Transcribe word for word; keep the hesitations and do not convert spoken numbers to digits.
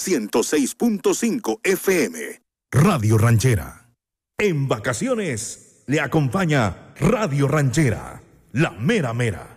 ciento seis punto cinco F M. Radio Ranchera. En vacaciones le acompaña Radio Ranchera, la mera mera.